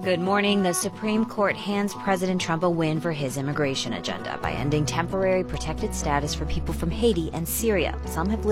Good morning. The Supreme Court hands President Trump a win for his immigration agenda by ending temporary protected status for people from Haiti and Syria. Some have